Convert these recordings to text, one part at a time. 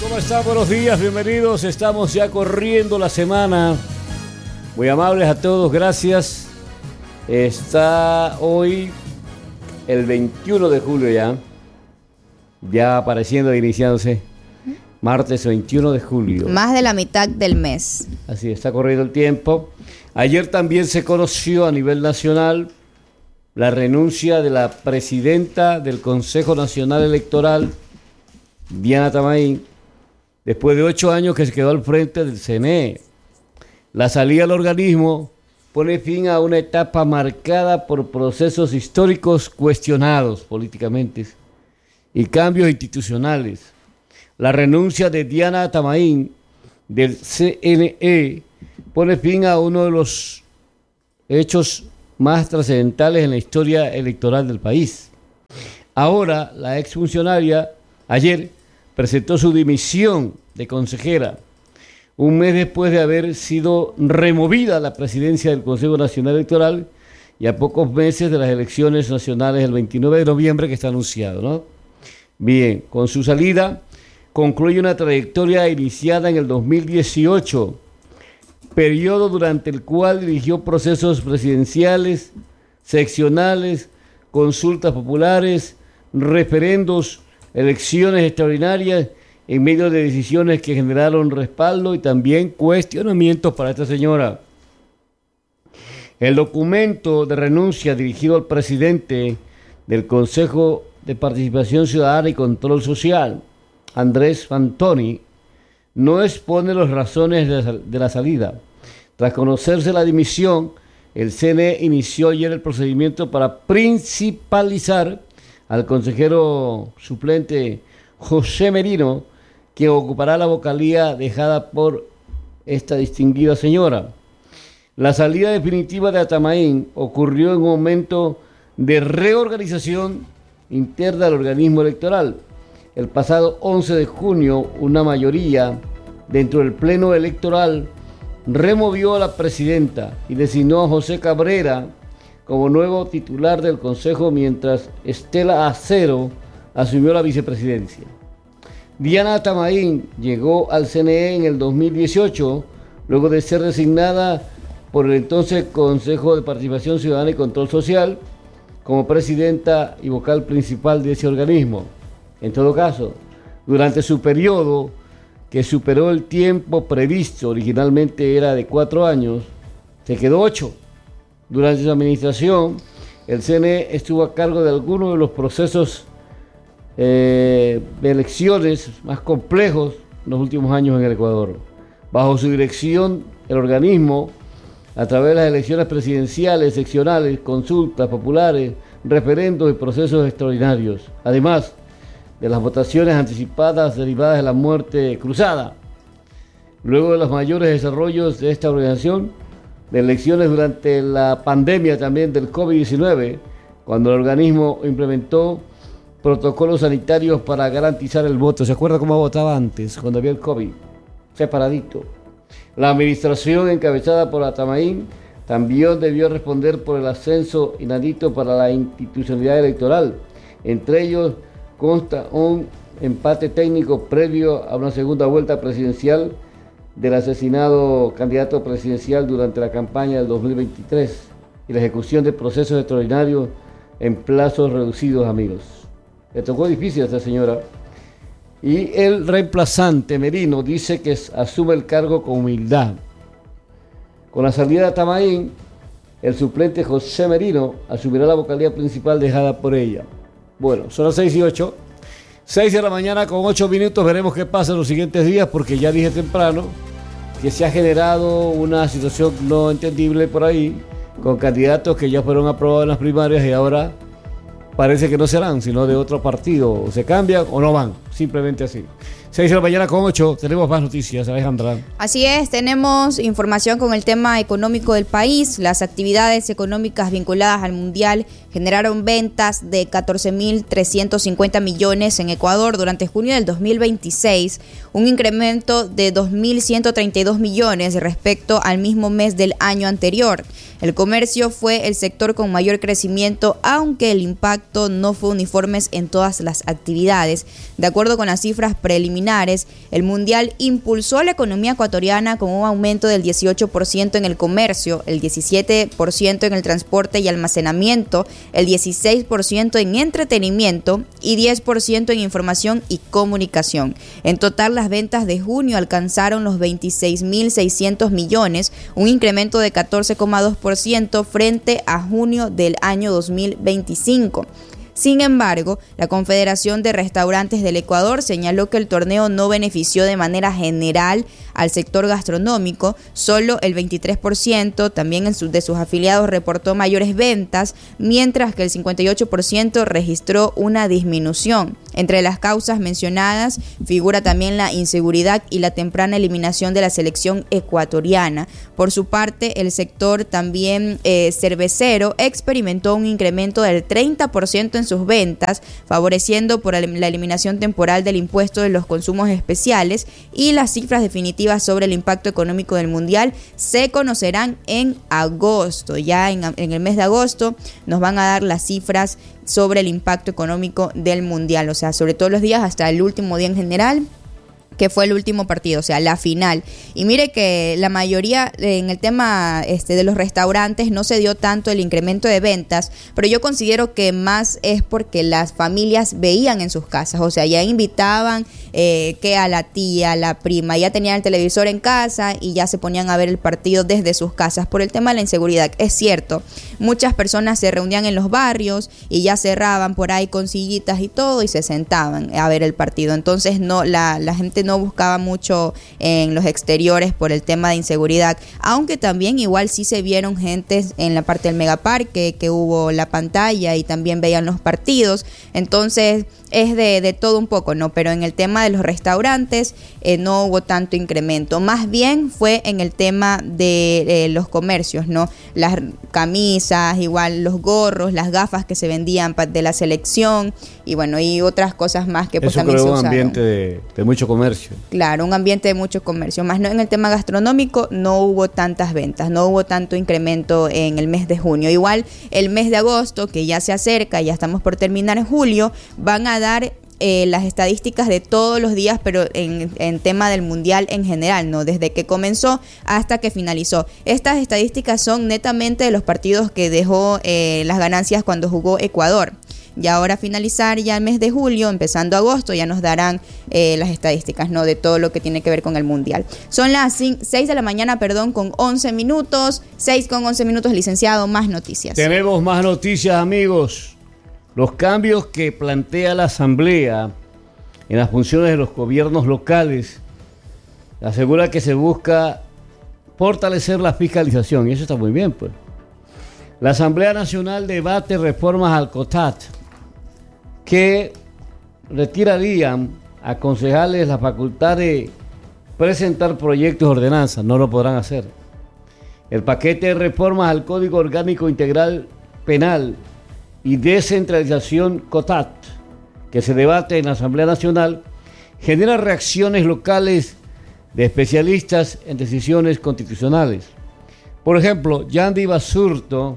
¿Cómo están? Buenos días, bienvenidos. Estamos ya corriendo la semana. Muy amables a todos, gracias. Está hoy el 21 de julio ya apareciendo, iniciándose. Martes 21 de julio. Más de la mitad del mes. Así está corriendo el tiempo. Ayer también se conoció a nivel nacional la renuncia de la presidenta del Consejo Nacional Electoral, Diana Tamaín, después de 8 años que se quedó al frente del CNE. La salida del organismo pone fin a una etapa marcada por procesos históricos cuestionados políticamente y cambios institucionales. La renuncia de Diana Tamaín del CNE pone fin a uno de los hechos más trascendentales en la historia electoral del país. Ahora, la exfuncionaria ayer presentó su dimisión de consejera, un mes después de haber sido removida la presidencia del Consejo Nacional Electoral y a pocos meses de las elecciones nacionales el 29 de noviembre que está anunciado, ¿no? Bien, con su salida concluye una trayectoria iniciada en el 2018, periodo durante el cual dirigió procesos presidenciales, seccionales, consultas populares, referendos, elecciones extraordinarias, en medio de decisiones que generaron respaldo y también cuestionamientos para esta señora. El documento de renuncia dirigido al presidente del Consejo de Participación Ciudadana y Control Social, Andrés Fantoni, no expone las razones de la salida. Tras conocerse la dimisión, el CNE inició ayer el procedimiento para principalizar al consejero suplente José Merino, que ocupará la vocalía dejada por esta distinguida señora. La salida definitiva de Atamaín ocurrió en un momento de reorganización interna del organismo electoral. El pasado 11 de junio, una mayoría dentro del Pleno Electoral removió a la presidenta y designó a José Cabrera como nuevo titular del Consejo, mientras Estela Acero asumió la vicepresidencia. Diana Tamaín llegó al CNE en el 2018, luego de ser designada por el entonces Consejo de Participación Ciudadana y Control Social como presidenta y vocal principal de ese organismo. En todo caso, durante su periodo, que superó el tiempo previsto, originalmente era de 4 años, se quedó 8. Durante su administración, el CNE estuvo a cargo de algunos de los procesos de elecciones más complejos en los últimos años en el Ecuador. Bajo su dirección, el organismo, a través de las elecciones presidenciales, seccionales, consultas populares, referendos y procesos extraordinarios, además de las votaciones anticipadas derivadas de la muerte cruzada. Luego de los mayores desarrollos de esta organización, de elecciones durante la pandemia también del COVID-19, cuando el organismo implementó protocolos sanitarios para garantizar el voto. ¿Se acuerda cómo votaba antes, cuando había el COVID? Separadito. La administración encabezada por Atamaín también debió responder por el ascenso inaudito para la institucionalidad electoral. Entre ellos consta un empate técnico previo a una segunda vuelta presidencial del asesinado candidato presidencial durante la campaña del 2023 y la ejecución de procesos extraordinarios en plazos reducidos, amigos. Le tocó difícil a esta señora. Y el reemplazante, Merino, dice que asume el cargo con humildad. Con la salida de Tamaín, el suplente José Merino asumirá la vocalía principal dejada por ella. Bueno, son las 6:08. 6 de la mañana con 8 minutos. Veremos qué pasa en los siguientes días, porque ya dije temprano que se ha generado una situación no entendible por ahí, con candidatos que ya fueron aprobados en las primarias y ahora parece que no serán, sino de otro partido. O se cambian o no van, simplemente así. 6 de la mañana con 8, tenemos más noticias, Alejandra. Así es, tenemos información con el tema económico del país. Las actividades económicas vinculadas al Mundial generaron ventas de 14.350 millones en Ecuador durante junio del 2026, un incremento de 2.132 millones respecto al mismo mes del año anterior. El comercio fue el sector con mayor crecimiento, aunque el impacto no fue uniforme en todas las actividades. De acuerdo acuerdo con las cifras preliminares, el Mundial impulsó la economía ecuatoriana con un aumento del 18% en el comercio, el 17% en el transporte y almacenamiento, el 16% en entretenimiento y 10% en información y comunicación. En total, las ventas de junio alcanzaron los 26.600 millones, un incremento de 14,2% frente a junio del año 2025. Sin embargo, la Confederación de Restaurantes del Ecuador señaló que el torneo no benefició de manera general al sector gastronómico, solo el 23% también de sus afiliados reportó mayores ventas, mientras que el 58% registró una disminución. Entre las causas mencionadas figura también la inseguridad y la temprana eliminación de la selección ecuatoriana. Por su parte, el sector también cervecero experimentó un incremento del 30% en sus ventas, favoreciendo por la eliminación temporal del impuesto de los consumos especiales, y las cifras definitivas sobre el impacto económico del Mundial se conocerán en agosto. Ya en el mes de agosto nos van a dar las cifras sobre el impacto económico del Mundial, o sea, sobre todos los días hasta el último día en general, que fue el último partido, o sea, la final. Y mire que la mayoría en el tema de los restaurantes no se dio tanto el incremento de ventas, pero yo considero que más es porque las familias veían en sus casas, o sea, ya invitaban que a la tía, a la prima, ya tenían el televisor en casa y ya se ponían a ver el partido desde sus casas por el tema de la inseguridad. Es cierto, muchas personas se reunían en los barrios y ya cerraban por ahí con sillitas y todo y se sentaban a ver el partido. Entonces no, la gente no buscaba mucho en los exteriores por el tema de inseguridad, aunque también igual sí se vieron gentes en la parte del megaparque, que hubo la pantalla y también veían los partidos. Entonces es de todo un poco, ¿no? Pero en el tema de los restaurantes no hubo tanto incremento, más bien fue en el tema de los comercios, ¿no? Las camisas, igual los gorros, las gafas que se vendían de la selección y bueno, y otras cosas más que pues también se usaron. Un ambiente de mucho comercio. Claro, un ambiente de mucho comercio, más no en el tema gastronómico no hubo tantas ventas, no hubo tanto incremento en el mes de junio. Igual el mes de agosto, que ya se acerca, ya estamos por terminar en julio, van a dar las estadísticas de todos los días, pero en tema del Mundial en general, ¿no? Desde que comenzó hasta que finalizó. Estas estadísticas son netamente de los partidos que dejó las ganancias cuando jugó Ecuador. Y ahora finalizar ya el mes de julio, empezando agosto, ya nos darán las estadísticas, ¿no? De todo lo que tiene que ver con el Mundial. Son las 6 de la mañana, con 11 minutos. 6 con 11 minutos, licenciado, más noticias. Tenemos más noticias, amigos. Los cambios que plantea la Asamblea en las funciones de los gobiernos locales asegura que se busca fortalecer la fiscalización, y eso está muy bien, pues. La Asamblea Nacional debate reformas al COTAT que retirarían a concejales la facultad de presentar proyectos de ordenanza, no lo podrán hacer. El paquete de reformas al Código Orgánico Integral Penal y descentralización COTAT, que se debate en la Asamblea Nacional, genera reacciones locales de especialistas en decisiones constitucionales. Por ejemplo, Yandri Basurto,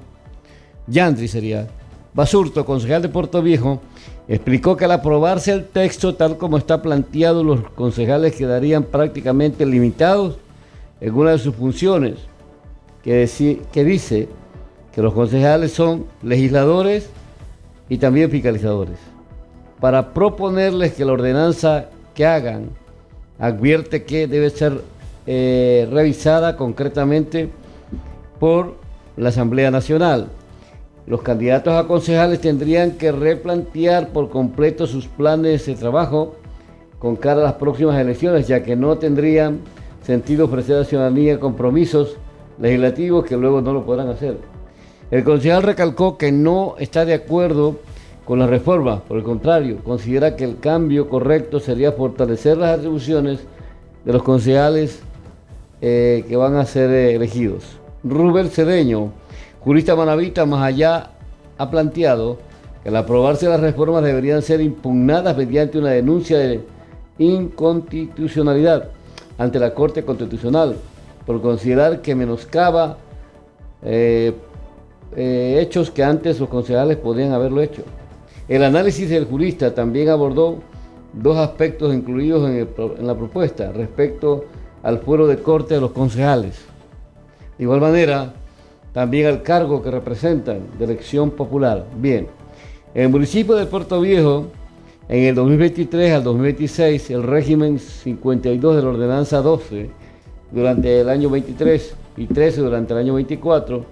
concejal de Puerto Viejo, explicó que al aprobarse el texto tal como está planteado, los concejales quedarían prácticamente limitados en una de sus funciones, que dice que los concejales son legisladores y también fiscalizadores. Para proponerles que la ordenanza que hagan advierte que debe ser revisada concretamente por la Asamblea Nacional. Los candidatos a concejales tendrían que replantear por completo sus planes de trabajo con cara a las próximas elecciones, ya que no tendrían sentido ofrecer a la ciudadanía compromisos legislativos que luego no lo podrán hacer. El concejal recalcó que no está de acuerdo con la reforma, por el contrario, considera que el cambio correcto sería fortalecer las atribuciones de los concejales que van a ser elegidos. Rubén Cedeño, jurista manabita, más allá ha planteado que al aprobarse las reformas deberían ser impugnadas mediante una denuncia de inconstitucionalidad ante la Corte Constitucional por considerar que menoscaba hechos que antes los concejales podían haberlo hecho. El análisis del jurista también abordó dos aspectos incluidos en la propuesta respecto al fuero de corte de los concejales. De igual manera, también al cargo que representan de elección popular. Bien, en el municipio de Puerto Viejo, en el 2023 al 2026, el régimen 52 de la ordenanza 12, durante el año 23 y 13 durante el año 24,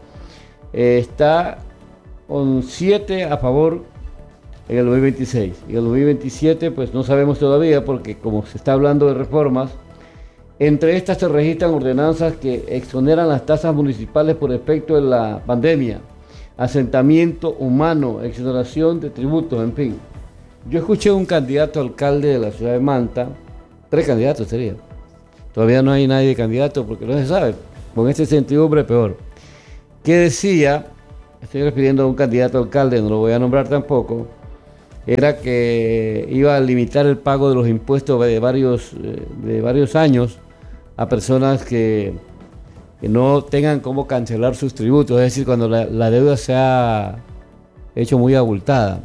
está con 7 a favor en el 2026. Y en el 2027, pues no sabemos todavía, porque como se está hablando de reformas, entre estas se registran ordenanzas que exoneran las tasas municipales por efecto de la pandemia, asentamiento humano, exoneración de tributos, en fin. Yo escuché un candidato a alcalde de la ciudad de Manta, 3 candidatos sería. Todavía no hay nadie candidato porque no se sabe. Con este incertidumbre peor. Que decía, estoy refiriendo a un candidato a alcalde, no lo voy a nombrar tampoco, era que iba a limitar el pago de los impuestos de varios años a personas que no tengan cómo cancelar sus tributos, es decir, cuando la deuda se ha hecho muy abultada.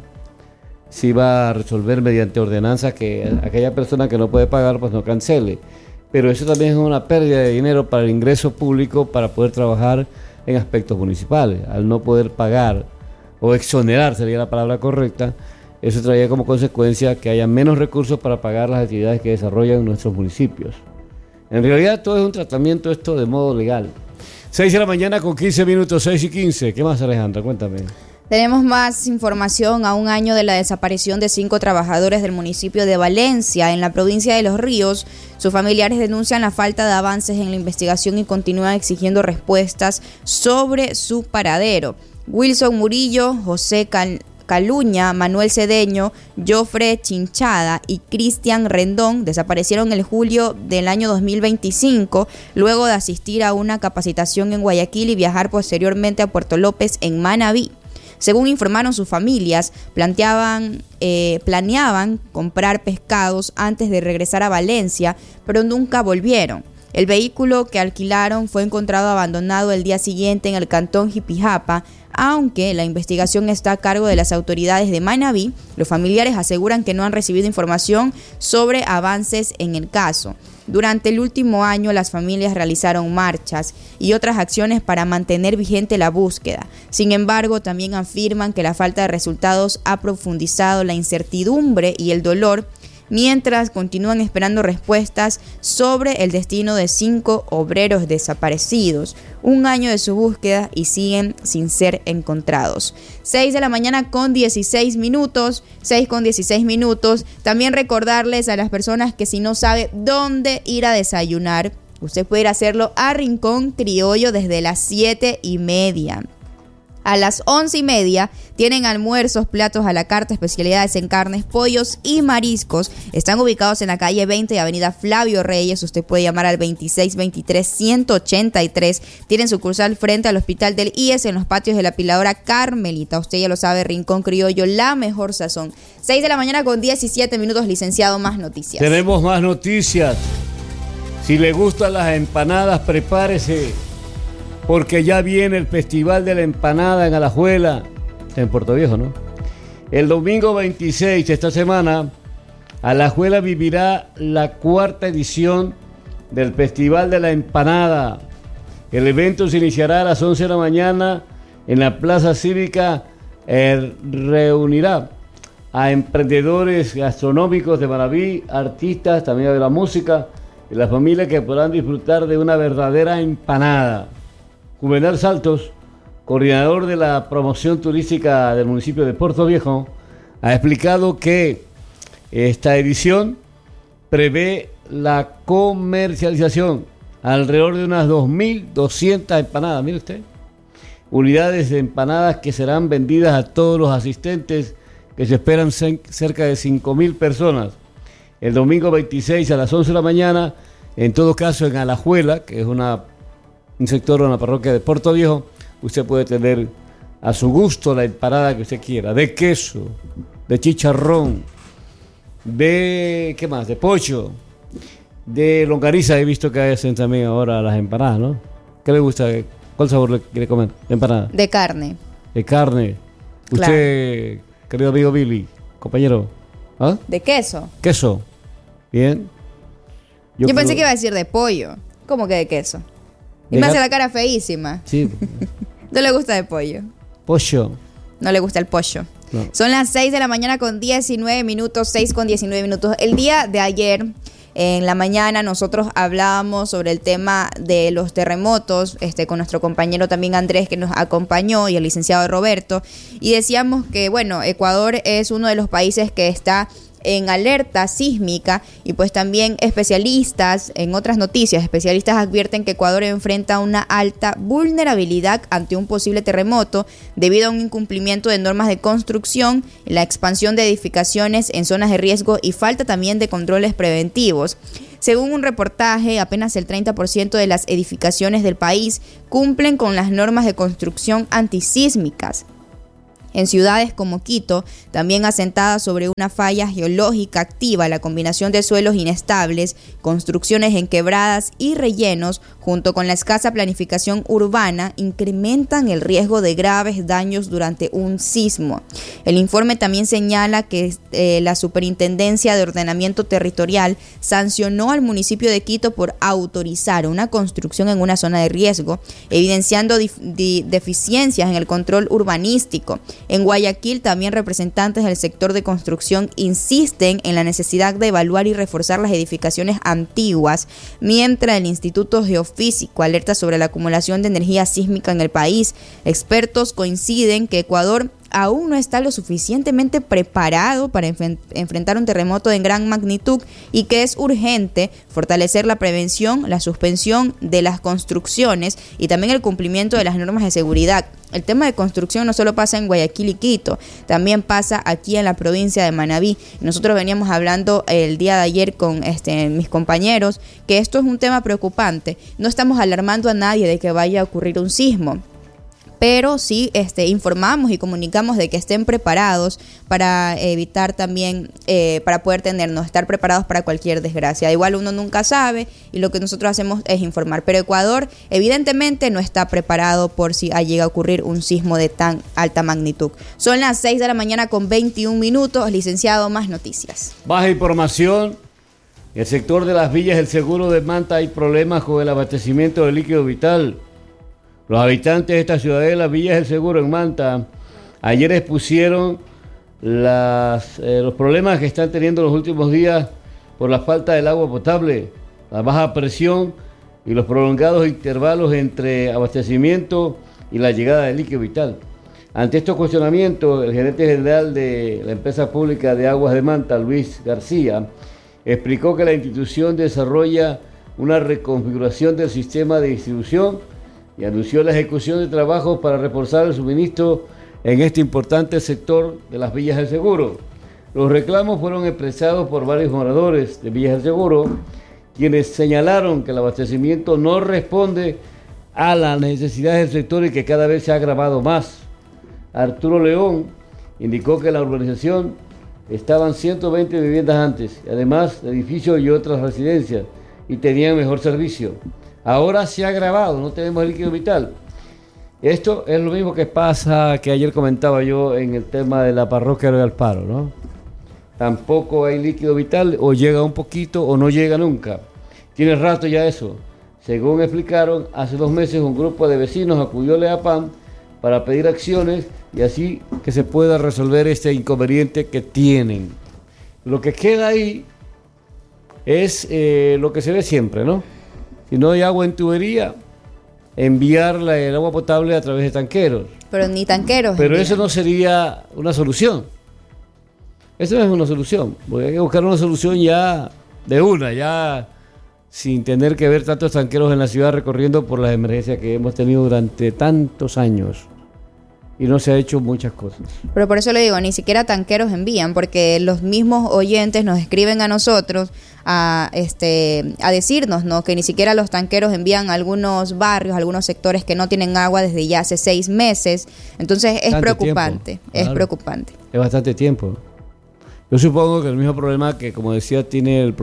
Se va a resolver mediante ordenanza que aquella persona que no puede pagar pues no cancele, pero eso también es una pérdida de dinero para el ingreso público para poder trabajar en aspectos municipales. Al no poder pagar o exonerar sería la palabra correcta, eso traería como consecuencia que haya menos recursos para pagar las actividades que desarrollan nuestros municipios. En realidad todo es un tratamiento esto de modo legal. 6 de la mañana con 15 minutos, 6 y 15. ¿Qué más, Alejandra? Cuéntame. Tenemos más información a un año de la desaparición de 5 trabajadores del municipio de Valencia, en la provincia de Los Ríos. Sus familiares denuncian la falta de avances en la investigación y continúan exigiendo respuestas sobre su paradero. Wilson Murillo, José Caluña, Manuel Cedeño, Jofre Chinchada y Cristian Rendón desaparecieron el julio del año 2025 luego de asistir a una capacitación en Guayaquil y viajar posteriormente a Puerto López en Manabí. Según informaron sus familias, planeaban comprar pescados antes de regresar a Valencia, pero nunca volvieron. El vehículo que alquilaron fue encontrado abandonado el día siguiente en el cantón Jipijapa. Aunque la investigación está a cargo de las autoridades de Manabí, los familiares aseguran que no han recibido información sobre avances en el caso. Durante el último año, las familias realizaron marchas y otras acciones para mantener vigente la búsqueda. Sin embargo, también afirman que la falta de resultados ha profundizado la incertidumbre y el dolor, mientras continúan esperando respuestas sobre el destino de 5 obreros desaparecidos. Un año de su búsqueda y siguen sin ser encontrados. 6 de la mañana con 16 minutos. 6 con 16 minutos. También recordarles a las personas que si no sabe dónde ir a desayunar, usted puede ir a hacerlo a Rincón Criollo desde las 7:30. A las 11:30 tienen almuerzos, platos a la carta, especialidades en carnes, pollos y mariscos. Están ubicados en la calle 20 y avenida Flavio Reyes. Usted puede llamar al 2623-183. Tienen sucursal frente al Hospital del IES en los patios de la Piladora Carmelita. Usted ya lo sabe, Rincón Criollo, la mejor sazón. 6 de la mañana con 17 minutos, licenciado, más noticias. Tenemos más noticias. Si le gustan las empanadas, prepárese, porque ya viene el Festival de la Empanada en Alajuela, en Puerto Viejo, ¿no? El domingo 26 de esta semana, Alajuela vivirá la 4ª edición del Festival de la Empanada. El evento se iniciará a las 11 de la mañana en la Plaza Cívica. Reunirá a emprendedores gastronómicos de Manabí, artistas, también de la música, y las familias que podrán disfrutar de una verdadera empanada. Juvenal Saltos, coordinador de la promoción turística del municipio de Puerto Viejo, ha explicado que esta edición prevé la comercialización alrededor de unas 2.200 empanadas, mire usted, unidades de empanadas que serán vendidas a todos los asistentes, que se esperan cerca de 5.000 personas. El domingo 26 a las 11 de la mañana, en todo caso en Alajuela, que es un sector de la parroquia de Puerto Viejo, usted puede tener a su gusto la empanada que usted quiera, de queso, de chicharrón, de, ¿qué más?, de pollo, de longaniza. He visto que hacen también ahora las empanadas, ¿no? ¿Qué le gusta? ¿Cuál sabor le quiere comer? ¿Empanada? De carne. De carne. Usted, claro. Querido amigo Billy, compañero. ¿Ah? ¿De queso? Queso. Bien. Yo pensé que iba a decir de pollo. ¿Cómo que de queso? Y me hace la cara feísima. Sí. ¿No le gusta de pollo? Pollo. No le gusta el pollo. No. Son las 6 de la mañana con 19 minutos, 6 con 19 minutos. El día de ayer, en la mañana, nosotros hablábamos sobre el tema de los terremotos, con nuestro compañero también Andrés, que nos acompañó, y el licenciado Roberto, y decíamos que, bueno, Ecuador es uno de los países que está en alerta sísmica, y pues también especialistas, en otras noticias, especialistas advierten que Ecuador enfrenta una alta vulnerabilidad ante un posible terremoto debido a un incumplimiento de normas de construcción, la expansión de edificaciones en zonas de riesgo y falta también de controles preventivos. Según un reportaje, apenas el 30% de las edificaciones del país cumplen con las normas de construcción antisísmicas. En ciudades como Quito, también asentada sobre una falla geológica activa, la combinación de suelos inestables, construcciones en quebradas y rellenos, junto con la escasa planificación urbana, incrementan el riesgo de graves daños durante un sismo. El informe también señala que la Superintendencia de Ordenamiento Territorial sancionó al municipio de Quito por autorizar una construcción en una zona de riesgo, evidenciando deficiencias en el control urbanístico. En Guayaquil, también representantes del sector de construcción insisten en la necesidad de evaluar y reforzar las edificaciones antiguas, mientras el Instituto Geofísico alerta sobre la acumulación de energía sísmica en el país. Expertos coinciden que Ecuador aún no está lo suficientemente preparado para enfrentar un terremoto de gran magnitud y que es urgente fortalecer la prevención, la suspensión de las construcciones y también el cumplimiento de las normas de seguridad. El tema de construcción no solo pasa en Guayaquil y Quito, también pasa aquí en la provincia de Manabí. Nosotros veníamos hablando el día de ayer con mis compañeros que esto es un tema preocupante. No estamos alarmando a nadie de que vaya a ocurrir un sismo, pero sí informamos y comunicamos de que estén preparados para evitar también, para poder estar preparados para cualquier desgracia. Igual uno nunca sabe y lo que nosotros hacemos es informar. Pero Ecuador evidentemente no está preparado por si llega a ocurrir un sismo de tan alta magnitud. Son las 6 de la mañana con 21 minutos. Licenciado, más noticias. Baja información. En el sector de las villas del Seguro de Manta hay problemas con el abastecimiento de líquido vital. Los habitantes de esta ciudadela, Villas del Seguro en Manta, ayer expusieron los problemas que están teniendo los últimos días por la falta del agua potable, la baja presión y los prolongados intervalos entre abastecimiento y la llegada del líquido vital. Ante estos cuestionamientos, el gerente general de la empresa pública de Aguas de Manta, Luis García, explicó que la institución desarrolla una reconfiguración del sistema de distribución y anunció la ejecución de trabajos para reforzar el suministro en este importante sector de las Villas del Seguro. Los reclamos fueron expresados por varios moradores de Villas del Seguro, quienes señalaron que el abastecimiento no responde a las necesidades del sector y que cada vez se ha agravado más. Arturo León indicó que en la urbanización estaban 120 viviendas antes, además de edificios y otras residencias, y tenían mejor servicio. Ahora se ha agravado, no tenemos el líquido vital. Esto es lo mismo que pasa, que ayer comentaba yo en el tema de la parroquia de Alparo, ¿no? Tampoco hay líquido vital, o llega un poquito o no llega nunca. Tiene rato ya eso. Según explicaron, hace 2 meses un grupo de vecinos acudió a Leapam para pedir acciones y así que se pueda resolver este inconveniente que tienen. Lo que queda ahí es lo que se ve siempre, ¿no? Si no hay agua en tubería, enviar el agua potable a través de tanqueros. Pero ni tanqueros. Pero eso no sería una solución. Eso no es una solución. Porque hay que buscar una solución ya de una, ya sin tener que ver tantos tanqueros en la ciudad recorriendo por las emergencias que hemos tenido durante tantos años. Y no se ha hecho muchas cosas. Pero por eso le digo, ni siquiera tanqueros envían, porque los mismos oyentes nos escriben a nosotros a decirnos, ¿no?, que ni siquiera los tanqueros envían a algunos barrios, a algunos sectores que no tienen agua desde ya hace 6 meses. Entonces es preocupante, tiempo, claro. Es preocupante. Es bastante tiempo. Yo supongo que el mismo problema que, como decía, tiene el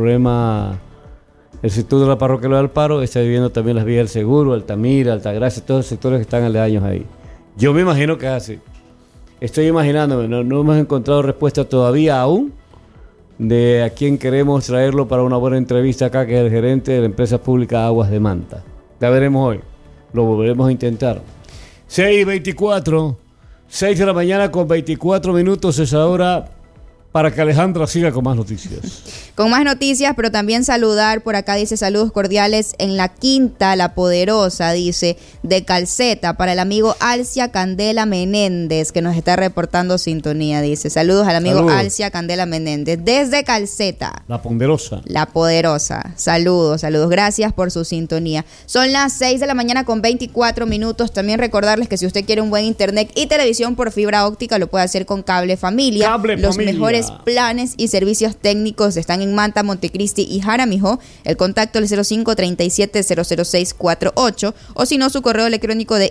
sector de la parroquia de Alparo, está viviendo también las Villas del Seguro, Altamira, Altagracia, todos los sectores que están aledaños ahí. Yo me imagino que hace. Estoy imaginándome, no hemos encontrado respuesta todavía aún de a quien queremos traerlo para una buena entrevista acá, que es el gerente de la empresa pública Aguas de Manta. La veremos hoy, lo volveremos a intentar. 6:24, 6 de la mañana con 24 minutos es ahora para que Alejandra siga con más noticias. Con más noticias, pero también saludar, por acá dice saludos cordiales en la Quinta, La Poderosa, dice, de Calceta, para el amigo Alcia Candela Menéndez, que nos está reportando sintonía, dice. Saludos al amigo Alcia Candela Menéndez, desde Calceta. La Ponderosa. La Poderosa. Saludos. Gracias por su sintonía. Son las 6 de la mañana con 24 minutos. También recordarles que si usted quiere un buen internet y televisión por fibra óptica, lo puede hacer con Cable Familia. Los mejores planes y servicios técnicos están en Manta, Montecristi y Jaramillo. El contacto es el 0537-00648 o si no su correo electrónico de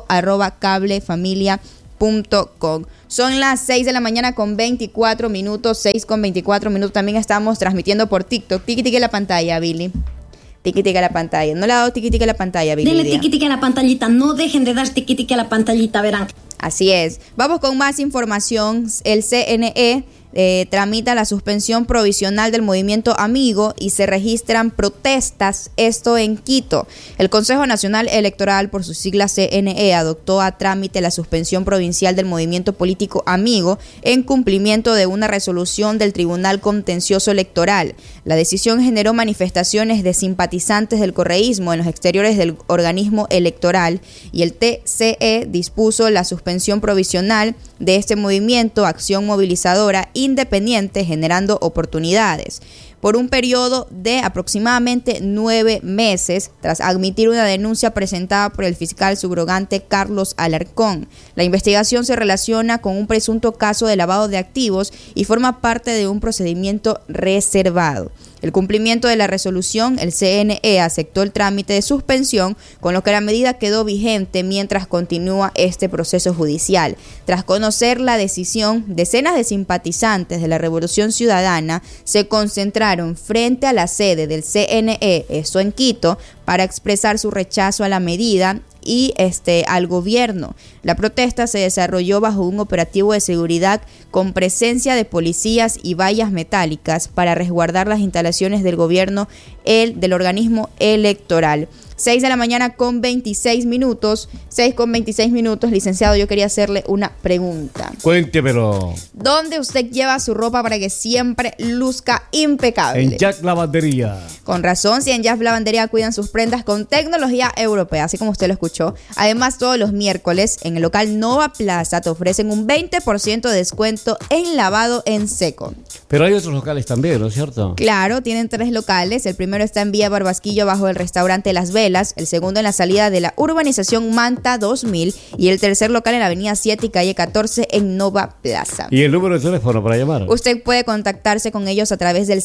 info@cablefamilia.com. Son las 6 de la mañana con 24 minutos, 6 con 24 minutos. También estamos transmitiendo por TikTok. Tiki la pantalla, Billy. Tiki la pantalla. No le ha dado tiki a la pantalla, Billy. Denle tiki a la pantallita. No dejen de dar tiki a la pantallita, verán. Así es. Vamos con más información. El CNE tramita la suspensión provisional del movimiento Amigo y se registran protestas, esto en Quito. El Consejo Nacional Electoral, por su sigla CNE, adoptó a trámite la suspensión provincial del movimiento político Amigo en cumplimiento de una resolución del Tribunal Contencioso Electoral. La decisión generó manifestaciones de simpatizantes del correísmo en los exteriores del organismo electoral y el TCE dispuso la suspensión provisional de este movimiento, acción movilizadora independiente, generando oportunidades, por un periodo de aproximadamente 9 meses, tras admitir una denuncia presentada por el fiscal subrogante Carlos Alarcón. La investigación se relaciona con un presunto caso de lavado de activos y forma parte de un procedimiento reservado. El cumplimiento de la resolución, el CNE aceptó el trámite de suspensión, con lo que la medida quedó vigente mientras continúa este proceso judicial. Tras conocer la decisión, decenas de simpatizantes de la Revolución Ciudadana se concentraron frente a la sede del CNE, esto en Quito, para expresar su rechazo a la medida y al gobierno. La protesta se desarrolló bajo un operativo de seguridad con presencia de policías y vallas metálicas para resguardar las instalaciones del gobierno del organismo electoral. 6 de la mañana con 26 minutos. 6 con 26 minutos. Licenciado, yo quería hacerle una pregunta. Cuéntemelo. ¿Dónde usted lleva su ropa para que siempre luzca impecable? En Jack Lavandería. Con razón, si en Jack Lavandería cuidan sus prendas con tecnología europea, así como usted lo escuchó. Además, todos los miércoles en el local Nova Plaza te ofrecen un 20% de descuento en lavado en seco. Pero hay otros locales también, ¿no es cierto? Claro, tienen 3 locales. El primero está en Vía Barbasquillo bajo el restaurante Las Velas, el segundo en la salida de la urbanización Manta 2000 y el tercer local en la avenida 7 y calle 14 en Nova Plaza. ¿Y el número de teléfono para llamar? Usted puede contactarse con ellos a través del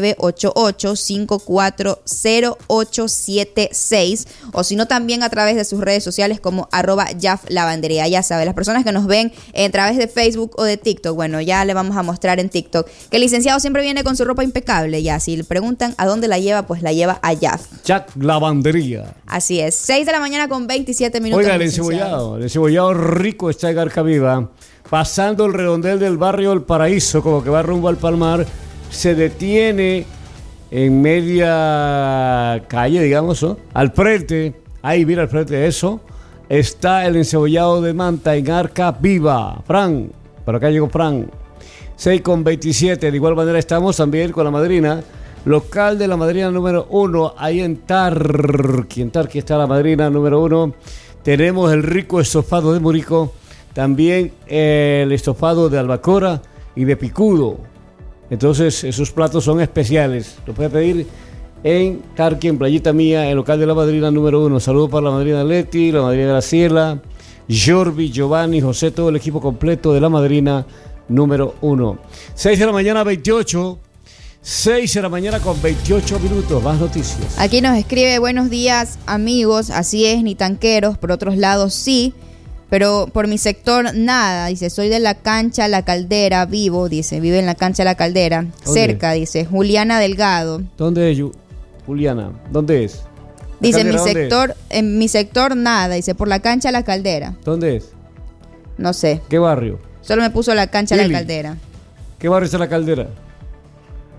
0988-540876 o si no también a través de sus redes sociales como @jaflavandería. Ya sabe, las personas que nos ven a través de Facebook o de TikTok, bueno, ya le vamos a mostrar en TikTok que el licenciado siempre viene con su ropa impecable. Ya, si le preguntan a dónde la lleva, pues la lleva a Jaf. Jack Lavandería. Así es, 6 de la mañana con 27 minutos. Oiga, el encebollado rico está en Garcaviva, pasando el redondel del barrio El Paraíso, como que va rumbo al Palmar, se detiene en media calle, digamos, ¿no? Al frente, ahí mira al frente de eso, está el encebollado de Manta en Garcaviva. Fran, por acá llegó Fran. 6 con 27, de igual manera estamos también con la madrina, local de la madrina número 1, ahí en Tarqui. En Tarqui está la madrina número 1. Tenemos el rico estofado de Murico, también el estofado de albacora y de picudo. Entonces, esos platos son especiales. Lo puede pedir en Tarqui, en Playita Mía, el local de la madrina número 1. Saludos para la madrina Leti, la madrina Graciela, Jorvi, Giovanni, José, todo el equipo completo de la madrina número 1. 6 de la mañana 28. 6 de la mañana con 28 minutos. Más noticias. Aquí nos escribe: buenos días, amigos. Así es, ni tanqueros. Por otros lados sí, pero por mi sector nada. Dice, soy de la cancha La Caldera, vivo. Dice, vive en la cancha La Caldera. ¿Dónde? Cerca, dice, Juliana Delgado. ¿Dónde es, Juliana? ¿Dónde es? Dice, Caldera, en mi sector nada. Dice, por la cancha La Caldera. ¿Dónde es? No sé. ¿Qué barrio? Solo me puso la cancha Billy. La Caldera. ¿Qué barrio está La Caldera?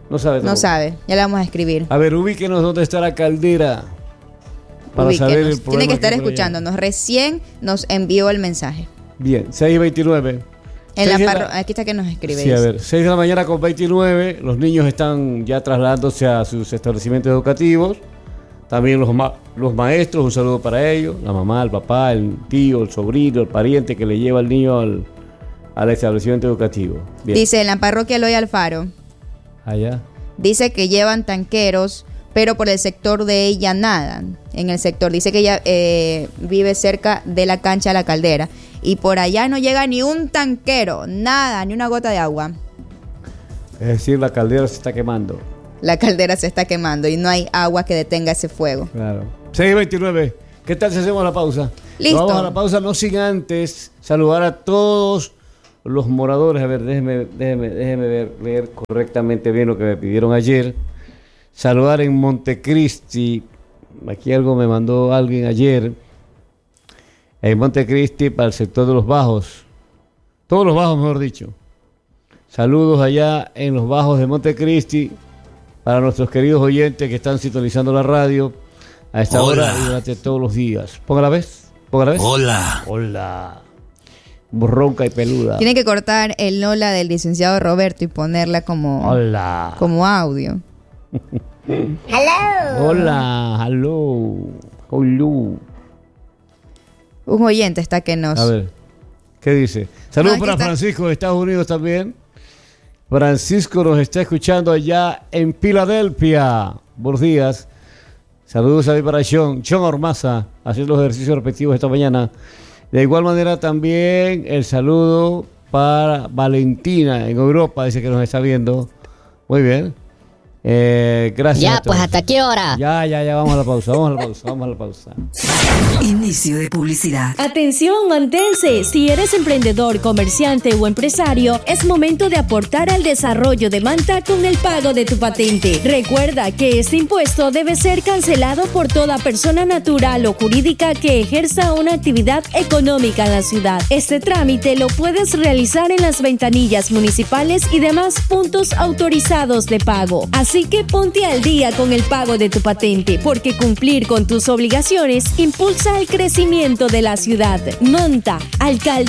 No sabe. No sabe, ya le vamos a escribir. A ver, ubíquenos dónde está la caldera. Para saber el problema. Tiene que estar escuchándonos. Recién nos envió el mensaje. Bien, 6:29. Aquí está que nos escribe. Sí, a ver, 6 de la mañana con 29. Los niños están ya trasladándose a sus establecimientos educativos. También los maestros, un saludo para ellos. La mamá, el papá, el tío, el sobrino, el pariente que le lleva al niño al establecimiento educativo. Bien. Dice, en la parroquia Eloy Alfaro. Allá. Dice que llevan tanqueros, pero por el sector de ella nadan. En el sector. Dice que ella vive cerca de la cancha La Caldera. Y por allá no llega ni un tanquero, nada, ni una gota de agua. Es decir, la caldera se está quemando. La caldera se está quemando y no hay agua que detenga ese fuego. Claro. 6:29. ¿Qué tal si hacemos la pausa? Listo. Vamos a la pausa, no sin antes saludar a todos los moradores. A ver, déjeme leer correctamente bien lo que me pidieron ayer. Saludar en Montecristi. Aquí algo me mandó alguien ayer. En Montecristi, para el sector de los Bajos. Todos los Bajos, mejor dicho. Saludos allá en los Bajos de Montecristi. Para nuestros queridos oyentes que están sintonizando la radio a esta hora y durante todos los días. Póngala vez. Hola. Ronca y peluda. Tiene que cortar el hola del licenciado Roberto y ponerla como audio. Hello. Un oyente está que nos... A ver, ¿qué dice? Saludos para está. Francisco de Estados Unidos también. Francisco nos está escuchando allá en Filadelfia. Buenos días. Saludos ahí para John Ormaza, haciendo los ejercicios respectivos esta mañana. De igual manera también el saludo para Valentina en Europa, dice que nos está viendo. Muy bien. Gracias. Ya, pues ¿hasta qué hora? Ya, vamos a la pausa. Inicio de publicidad. Atención, mantense. Si eres emprendedor, comerciante o empresario, es momento de aportar al desarrollo de Manta con el pago de tu patente. Recuerda que este impuesto debe ser cancelado por toda persona natural o jurídica que ejerza una actividad económica en la ciudad. Este trámite lo puedes realizar en las ventanillas municipales y demás puntos autorizados de pago. Así que ponte al día con el pago de tu patente, porque cumplir con tus obligaciones impulsa el crecimiento de la ciudad. Manta, alcaldía.